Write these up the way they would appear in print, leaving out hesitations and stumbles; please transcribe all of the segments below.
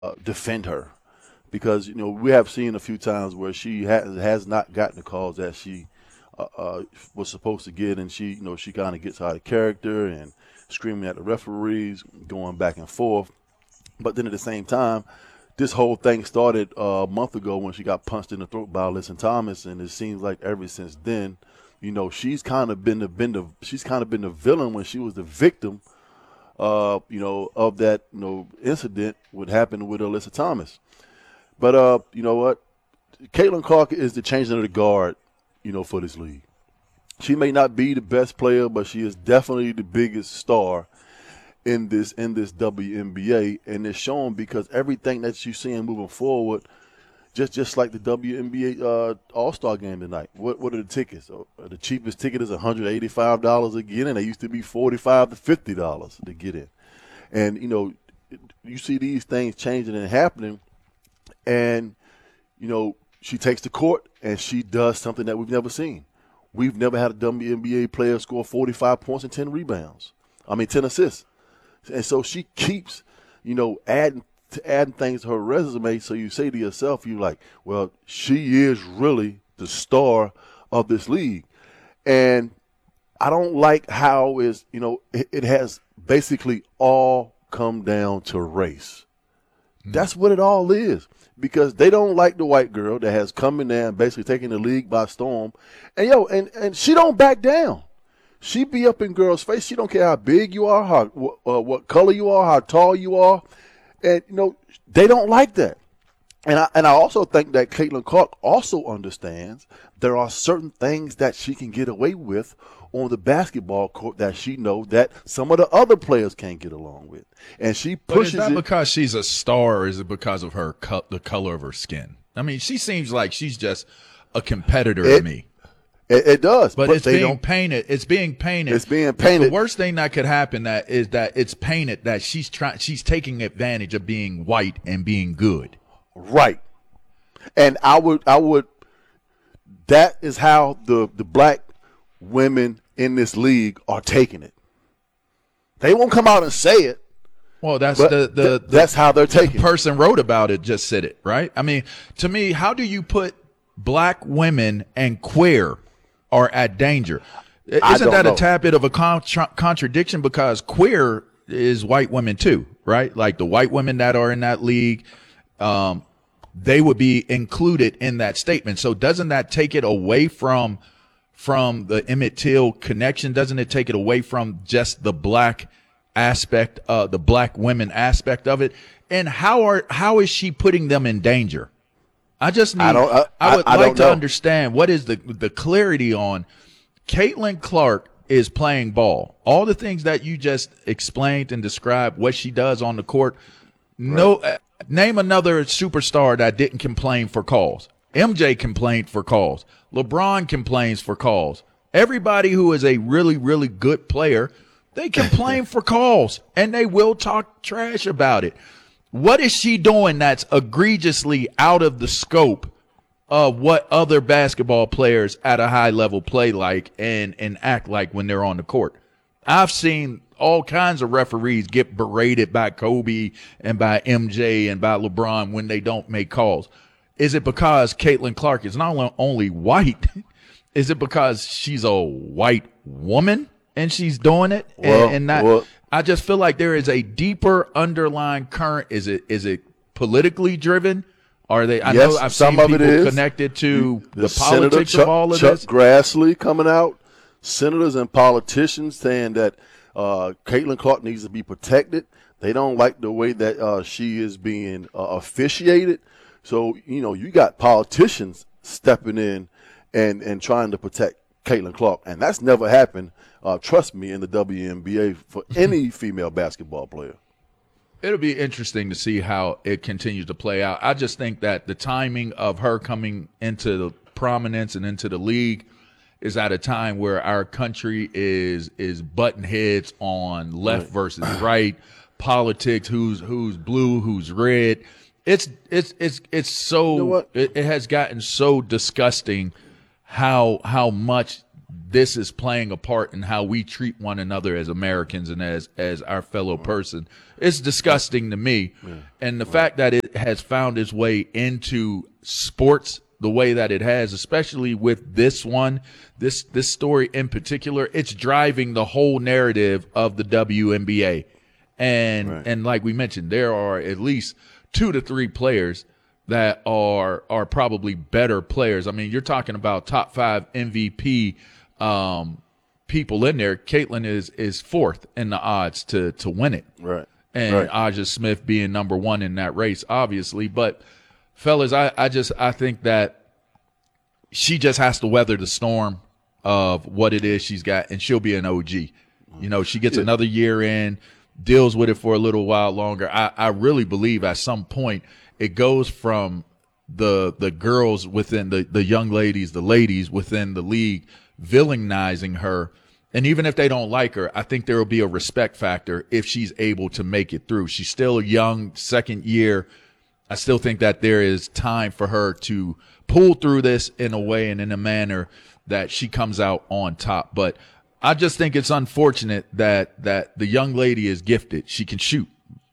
defend her because we have seen a few times where she has not gotten the calls that she was supposed to get, and she kind of gets out of character and screaming at the referees, going back and forth. But then at the same time, this whole thing started a month ago when she got punched in the throat by Alyssa Thomas, and it seems like ever since then, she's kind of been the villain when she was the victim, of that incident what happened with Alyssa Thomas. But you know what, Caitlin Clark is the changing of the guard, for this league. She may not be the best player, but she is definitely the biggest star in this WNBA, and it's shown because everything that you're seeing moving forward, just like the WNBA All-Star game tonight. What are the tickets? The cheapest ticket is $185 to get in. They used to be $45 to $50 to get in, and you see these things changing and happening, and she takes the court and she does something that we've never seen. We've never had a WNBA player score 45 points and 10 assists. And so she keeps, adding things to her resume. So you say to yourself, you're like, well, she is really the star of this league. And I don't like how it has basically all come down to race. That's what it all is. Because they don't like the white girl that has come in there and basically taken the league by storm. And and she don't back down. She be up in girls' face. She don't care how big you are, what color you are, how tall you are. And, they don't like that. And I also think that Caitlin Clark also understands there are certain things that she can get away with on the basketball court that she knows that some of the other players can't get along with. And she pushes it. But is that because she's a star, or is it because of the color of her skin? I mean, she seems like she's just a competitor to me. It does, but it's being painted. It's being painted. It's being painted. The worst thing that could happen is that it's painted that she's taking advantage of being white and being good. Right. And I would. That is how the black women in this league are taking it. They won't come out and say it. Well, that's that's how they're taking it. The person wrote about it just said it, right? I mean, to me, how do you put black women and queer are at danger? Isn't that a tad bit of a contradiction? Because queer is white women too, right? Like the white women that are in that league, they would be included in that statement. So doesn't that take it away from the Emmett Till connection? Doesn't it take it away from just the black aspect, the black women aspect of it? And how is she putting them in danger? I would like to understand what is the clarity on Caitlin Clark is playing ball. All the things that you just explained and described, what she does on the court. Right. Name another superstar that didn't complain for calls. MJ complained for calls. LeBron complains for calls. Everybody who is a really, really good player, they complain for calls, and they will talk trash about it. What is she doing that's egregiously out of the scope of what other basketball players at a high level play like and act like when they're on the court? I've seen all kinds of referees get berated by Kobe and by MJ and by LeBron when they don't make calls. Is it because Caitlin Clark is not only white? Is it because she's a white woman and she's doing it? I just feel like there is a deeper underlying current. Is it politically driven? Are they? I know I've seen people connected to the politics of all of this. Chuck Grassley coming out, senators and politicians saying that Caitlin Clark needs to be protected. They don't like the way that she is being officiated. So, you got politicians stepping in and trying to protect Caitlin Clark. And that's never happened, trust me, in the WNBA for any female basketball player. It'll be interesting to see how it continues to play out. I just think that the timing of her coming into the prominence and into the league is at a time where our country is button heads on left versus right, politics, who's blue, who's red. It's so it has gotten so disgusting how much this is playing a part in how we treat one another as Americans and as our fellow person. It's disgusting to me. Yeah. And the fact that it has found its way into sports the way that it has, especially with this one, this story in particular, it's driving the whole narrative of the WNBA. And like we mentioned, there are at least 2 to 3 players that are probably better players. I mean, you're talking about top 5 MVP people in there. Caitlin is 4th in the odds to win it. Right. And Aja Smith being number 1 in that race, obviously. But fellas, I think that she just has to weather the storm of what it is she's got, and she'll be an OG. You know, she gets another year in, deals with it for a little while longer. I really believe at some point it goes from the girls within the young ladies, the ladies within the league villainizing her. And even if they don't like her, I think there will be a respect factor if she's able to make it through. She's still young, second year. I still think that there is time for her to pull through this in a way and in a manner that she comes out on top. But I just think it's unfortunate that the young lady is gifted. She can shoot.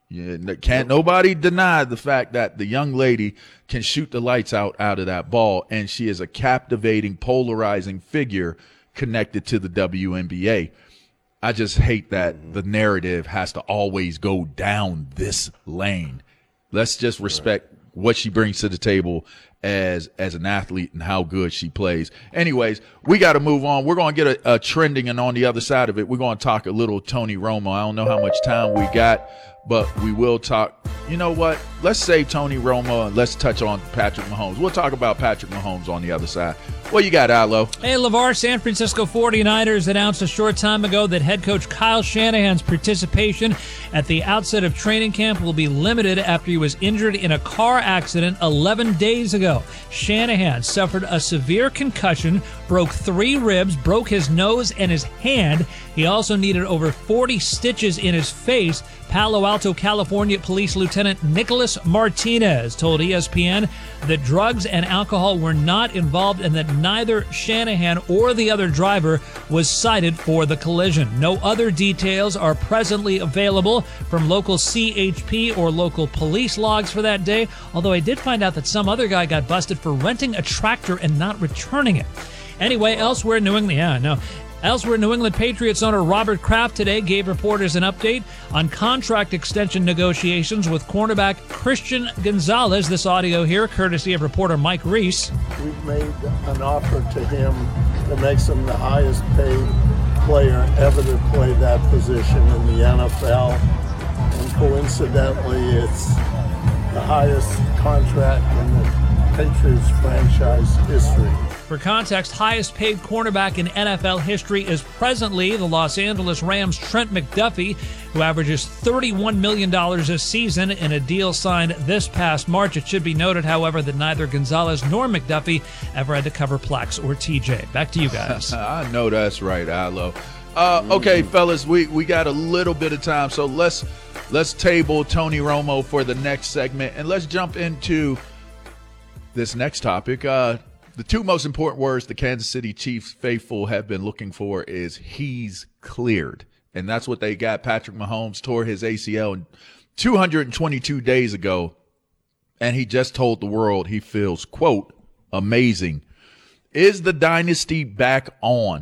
Can't nobody deny the fact that the young lady can shoot the lights out of that ball, and she is a captivating, polarizing figure connected to the WNBA. I just hate that the narrative has to always go down this lane. Let's just respect what she brings to the table as an athlete and how good she plays. Anyways, we got to move on. We're going to get a trending, and on the other side of it, we're going to talk a little Tony Romo. I don't know how much time we got, but we will talk. You know what? Let's save Tony Romo and let's touch on Patrick Mahomes. We'll talk about Patrick Mahomes on the other side. What you got, Allo? Hey, LeVar, San Francisco 49ers announced a short time ago that head coach Kyle Shanahan's participation at the outset of training camp will be limited after he was injured in a car accident 11 days ago. Shanahan suffered a severe concussion, broke 3 ribs, broke his nose and his hand. He also needed over 40 stitches in his face. Palo Alto, California Police Lieutenant Nicholas Martinez told ESPN that drugs and alcohol were not involved and that neither Shanahan or the other driver was cited for the collision. No other details are presently available from local CHP or local police logs for that day, although I did find out that some other guy got busted for renting a tractor and not returning it. Anyway, elsewhere in New England Patriots owner Robert Kraft today gave reporters an update on contract extension negotiations with cornerback Christian Gonzalez. This audio here, courtesy of reporter Mike Reese. We've made an offer to him that makes him the highest paid player ever to play that position in the NFL. And coincidentally, it's the highest contract in the Patriots franchise history. For context, highest paid cornerback in NFL history is presently the Los Angeles Rams' Trent McDuffie, who averages $31 million this season in a deal signed this past March. It should be noted, however, that neither Gonzalez nor McDuffie ever had to cover Plex or TJ. Back to you guys. I know that's right, Allo. Okay, fellas, we got a little bit of time, so let's table Tony Romo for the next segment, and let's jump into this next topic. The 2 most important words the Kansas City Chiefs faithful have been looking for is he's cleared. And that's what they got. Patrick Mahomes tore his ACL 222 days ago, and he just told the world he feels, quote, amazing. Is the dynasty back on?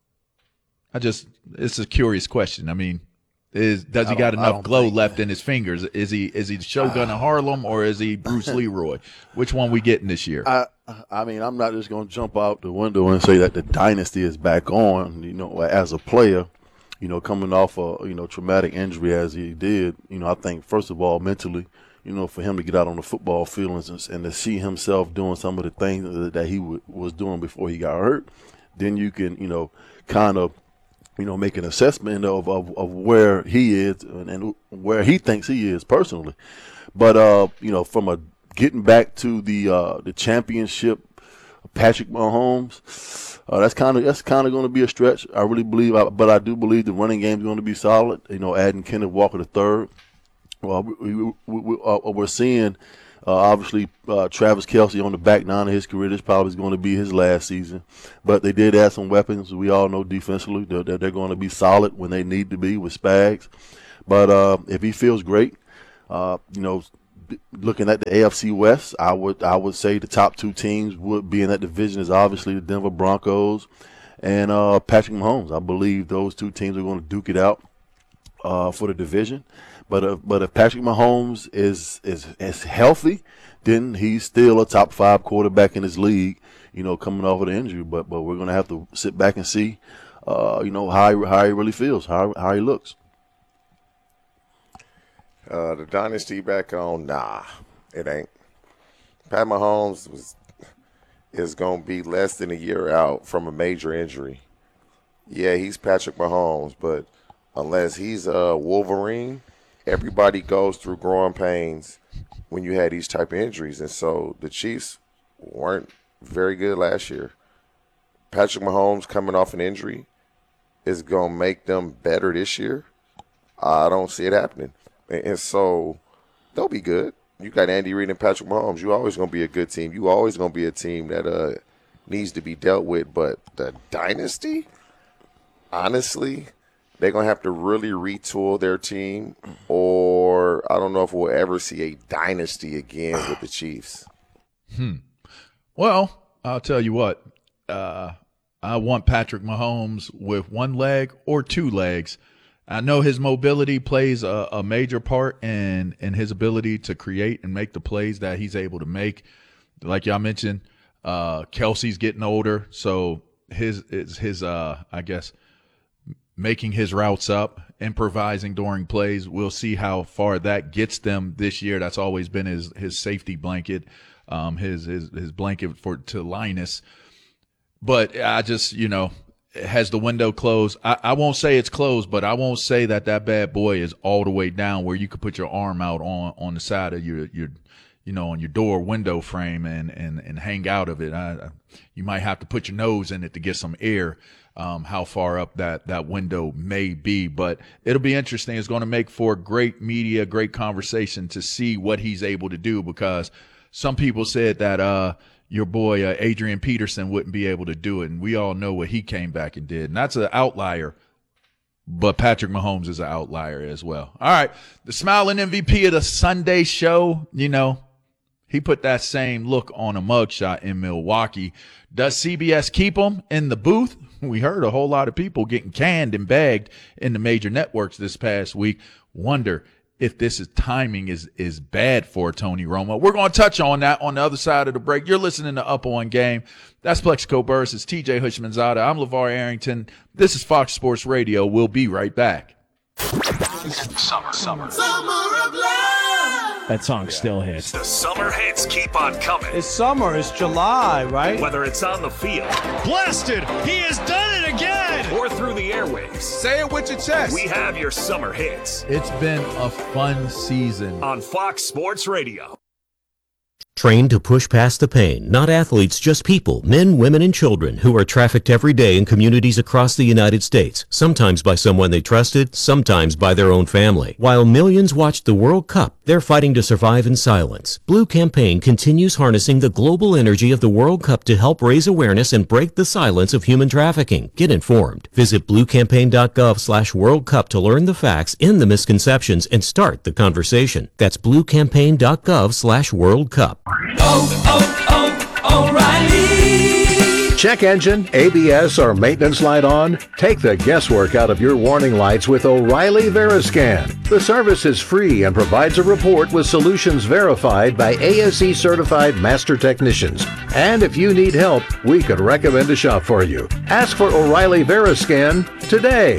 It's a curious question. I mean, does he got enough glow left in his fingers? Is he the Shogun of Harlem, or is he Bruce Leroy? Which one we getting this year? I mean, I'm not just going to jump out the window and say that the dynasty is back on. You know, as a player, you know, coming off a traumatic injury as he did, you know, I think first of all mentally, you know, for him to get out on the football field and to see himself doing some of the things that he was doing before he got hurt, then you can, you know, kind of, you know, make an assessment of where he is and where he thinks he is personally. But, you know, from getting back to the championship, Patrick Mahomes, that's kind of going to be a stretch. I really believe, but I do believe the running game is going to be solid. You know, adding Kenneth Walker III. Well, we're seeing Obviously, Travis Kelce on the back nine of his career, this probably is going to be his last season. But they did add some weapons. We all know defensively they're going to be solid when they need to be with Spags. But if he feels great, looking at the AFC West, I would say the top two teams would be in that division is obviously the Denver Broncos and Patrick Mahomes. I believe those two teams are going to duke it out for the division. But if Patrick Mahomes is healthy, then he's still a top 5 quarterback in his league, coming off of the injury. But we're going to have to sit back and see, how he really feels, how he looks. The dynasty back on, nah, it ain't. Pat Mahomes is going to be less than a year out from a major injury. Yeah, he's Patrick Mahomes, but unless he's a Wolverine, everybody goes through growing pains when you had these type of injuries. And so the Chiefs weren't very good last year. Patrick Mahomes coming off an injury is going to make them better this year. I don't see it happening. And so they'll be good. You got Andy Reid and Patrick Mahomes. You're always going to be a good team. You always going to be a team that needs to be dealt with. But the dynasty, honestly, they're going to have to really retool their team, or I don't know if we'll ever see a dynasty again with the Chiefs. Well, I'll tell you what. I want Patrick Mahomes with one leg or two legs. I know his mobility plays a major part in his ability to create and make the plays that he's able to make. Like y'all mentioned, Kelce's getting older, so his I guess making his routes up, improvising during plays. We'll see how far that gets them this year. That's always been his safety blanket, his blanket to Linus. But I just, has the window closed? I won't say it's closed, but I won't say that bad boy is all the way down where you could put your arm out on the side of your on your door window frame and hang out of it. You might have to put your nose in it to get some air. How far up that window may be, but it'll be interesting. It's going to make for great media, great conversation to see what he's able to do, because some people said that your boy Adrian Peterson wouldn't be able to do it, and we all know what he came back and did, and that's an outlier. But Patrick Mahomes is an outlier as well. All right, the smiling MVP of the Sunday show, he put that same look on a mugshot in Milwaukee. Does CBS keep him in the booth? We heard a whole lot of people getting canned and bagged in the major networks this past week. Wonder if this timing is bad for Tony Romo. We're going to touch on that on the other side of the break. You're listening to Up On Game. That's Plexico Burris. It's TJ Hushmanzada. I'm LeVar Arrington. This is Fox Sports Radio. We'll be right back. Summer of love. That song still hits. The summer hits keep on coming. It's summer. It's July, right? Whether it's on the field. Blasted! He has done it again! Or through the airwaves. Say it with your chest. We have your summer hits. It's been a fun season. On Fox Sports Radio. Trained to push past the pain, not athletes, just people, men, women, and children who are trafficked every day in communities across the United States, sometimes by someone they trusted, sometimes by their own family. While millions watched the World Cup, they're fighting to survive in silence. Blue Campaign continues harnessing the global energy of the World Cup to help raise awareness and break the silence of human trafficking. Get informed. Visit bluecampaign.gov/World Cup to learn the facts, end the misconceptions, and start the conversation. That's bluecampaign.gov/World Cup. O'Reilly. Check engine, ABS, or maintenance light on? Take the guesswork out of your warning lights with O'Reilly Veriscan. The service is free and provides a report with solutions verified by ASE certified master technicians. And if you need help, we could recommend a shop for you. Ask for O'Reilly Veriscan today.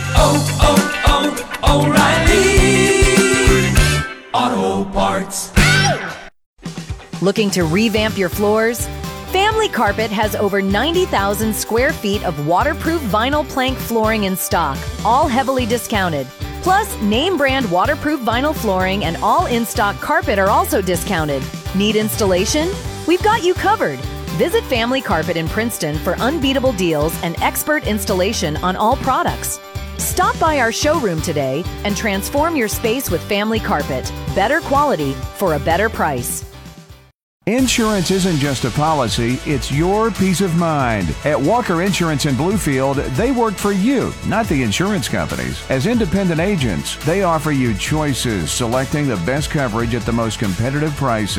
O'Reilly Auto Parts. Looking to revamp your floors? Family Carpet has over 90,000 square feet of waterproof vinyl plank flooring in stock, all heavily discounted. Plus, name brand waterproof vinyl flooring and all in-stock carpet are also discounted. Need installation? We've got you covered. Visit Family Carpet in Princeton for unbeatable deals and expert installation on all products. Stop Stop by our showroom today and transform your space with Family Carpet. Better quality for a better price. Insurance isn't just a policy, it's your peace of mind. At Walker Insurance in Bluefield, they work for you, not the insurance companies. As independent agents, they offer you choices, selecting the best coverage at the most competitive prices.